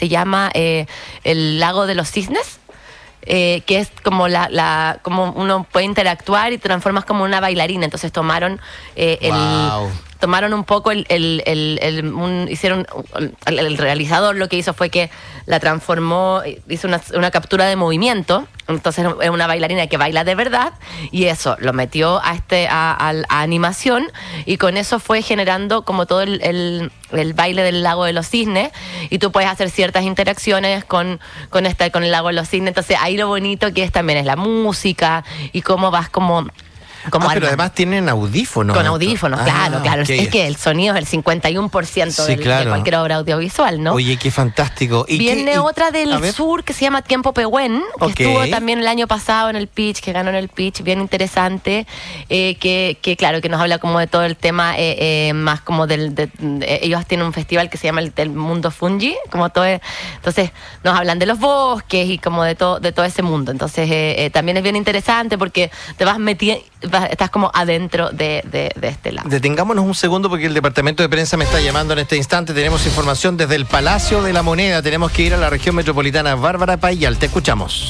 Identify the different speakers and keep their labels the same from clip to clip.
Speaker 1: se llama el Lago de los Cisnes. Que es como como uno puede interactuar y transformas como una bailarina. Entonces tomaron tomaron un poco el realizador lo que hizo fue que la transformó, hizo una captura de movimiento. Entonces es una bailarina que baila de verdad y eso lo metió a animación y con eso fue generando como todo el baile del Lago de los Cisnes y tú puedes hacer ciertas interacciones con el Lago de los Cisnes. Entonces ahí lo bonito que también es la música y cómo vas como
Speaker 2: pero además tienen audífonos.
Speaker 1: Con audífonos, claro.
Speaker 2: Okay.
Speaker 1: Es que el sonido es el 51% de cualquier obra audiovisual, ¿no?
Speaker 2: Oye, qué fantástico.
Speaker 1: Viene otra del sur que se llama Tiempo Pehuen, que estuvo también el año pasado en el pitch, que ganó en el pitch, bien interesante, que claro, que nos habla como de todo el tema, más como ellos tienen un festival que se llama el Mundo Fungi, como todo, entonces nos hablan de los bosques y como de todo ese mundo. Entonces también es bien interesante porque te vas metiendo, estás como adentro de este lado.
Speaker 2: Detengámonos un segundo porque el departamento de prensa me está llamando en este instante. Tenemos información desde el Palacio de la Moneda. Tenemos que ir a la región metropolitana. Bárbara Payal, te escuchamos.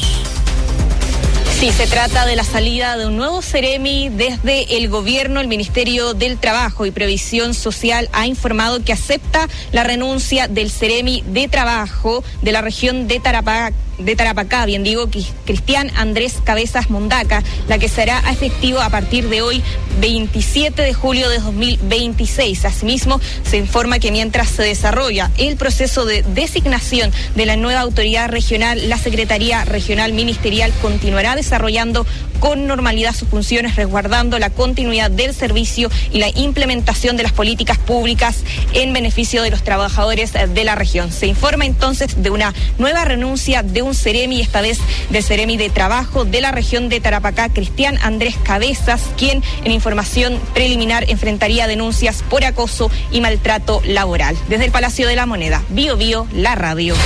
Speaker 3: Sí, se trata de la salida de un nuevo Ceremi desde el gobierno. El Ministerio del Trabajo y Previsión Social ha informado que acepta la renuncia del Ceremi de Trabajo de la región de Tarapacá, bien digo, Cristian Andrés Cabezas Mondaca, la que será efectivo a partir de hoy, 27 de julio de 2026. Asimismo, se informa que mientras se desarrolla el proceso de designación de la nueva autoridad regional, la Secretaría Regional Ministerial continuará desarrollando con normalidad sus funciones, resguardando la continuidad del servicio y la implementación de las políticas públicas en beneficio de los trabajadores de la región. Se informa entonces de una nueva renuncia de un Ceremi, esta vez del Ceremi de Trabajo de la región de Tarapacá, Cristian Andrés Cabezas, quien en información preliminar enfrentaría denuncias por acoso y maltrato laboral. Desde el Palacio de la Moneda, Bio Bio, la radio.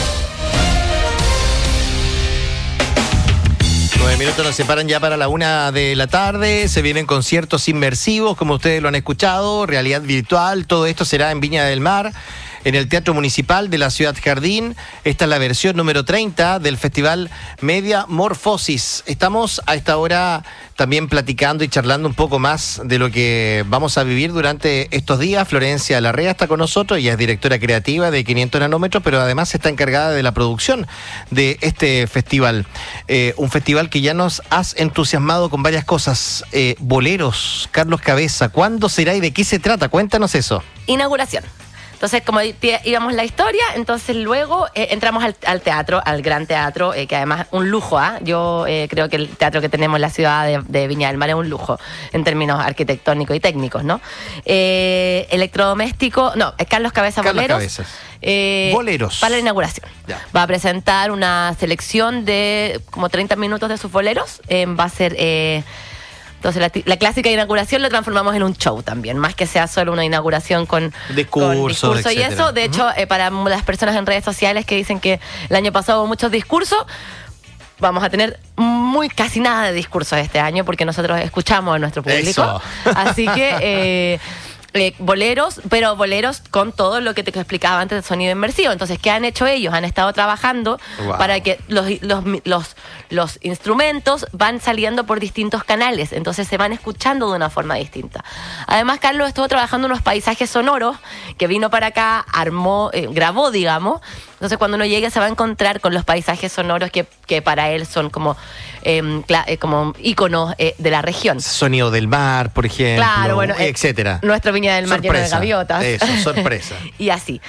Speaker 2: 9 minutos nos separan ya para la 1 de la tarde. Se vienen conciertos inmersivos, como ustedes lo han escuchado, realidad virtual. Todo esto será en Viña del Mar, en el Teatro Municipal de la Ciudad Jardín. Esta es la versión número 30 del Festival Media Morfosis. Estamos a esta hora también platicando y charlando un poco más de lo que vamos a vivir durante estos días. Florencia Larrea está con nosotros, ella es directora creativa de 500 nanómetros, pero además está encargada de la producción de este festival. Un festival que ya nos has entusiasmado con varias cosas. Boleros, Carlos Cabeza, ¿cuándo será y de qué se trata? Cuéntanos eso.
Speaker 1: Inauguración. Entonces, como íbamos la historia, entonces luego entramos al teatro, al Gran Teatro, que además un lujo, Yo creo que el teatro que tenemos en la ciudad de Viña del Mar es un lujo en términos arquitectónicos y técnicos, ¿no? Electrodoméstico, Carlos Cabeza Boleros.
Speaker 2: Boleros.
Speaker 1: Para la inauguración. Ya. Va a presentar una selección de como 30 minutos de sus boleros. Va a ser... Entonces la clásica inauguración lo transformamos en un show también, más que sea solo una inauguración con discurso y eso. De hecho, para las personas en redes sociales que dicen que el año pasado hubo muchos discursos, vamos a tener casi nada de discursos este año porque nosotros escuchamos a nuestro público.
Speaker 2: Eso.
Speaker 1: Así que... boleros, pero boleros con todo lo que te explicaba antes de sonido inmersivo. Entonces, ¿qué han hecho ellos? Han estado trabajando para que los instrumentos van saliendo por distintos canales, entonces se van escuchando de una forma distinta. Además, Carlos estuvo trabajando unos paisajes sonoros que vino para acá, armó, grabó, digamos. Entonces, cuando uno llegue se va a encontrar con los paisajes sonoros que para él son como íconos de la región.
Speaker 2: Sonido del mar, por ejemplo,
Speaker 1: claro,
Speaker 2: etcétera.
Speaker 1: Nuestro Viña del Mar lleno de gaviotas.
Speaker 2: Eso, sorpresa.
Speaker 1: Y así.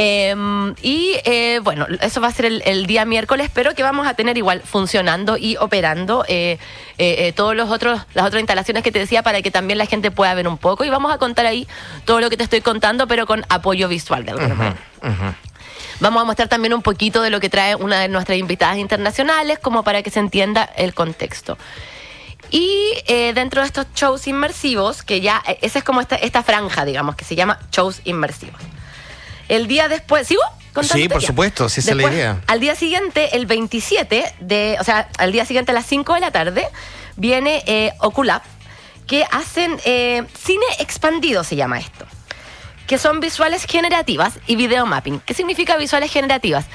Speaker 1: Bueno, eso va a ser el día miércoles, pero que vamos a tener igual funcionando y operando todas las otras instalaciones que te decía para que también la gente pueda ver un poco. Y vamos a contar ahí todo lo que te estoy contando, pero con apoyo visual de alguna manera. Vamos a mostrar también un poquito de lo que trae una de nuestras invitadas internacionales, como para que se entienda el contexto. Y dentro de estos shows inmersivos, que ya, esa es como esta franja, digamos, que se llama shows inmersivos. El día después, ¿sigo?
Speaker 2: Sí, por supuesto, sí, esa es la idea.
Speaker 1: Al día siguiente, el 27, al día siguiente a las 5 de la tarde, viene Oculab, que hacen cine expandido, se llama esto, que son visuales generativas y video mapping. ¿Qué significa visuales generativas?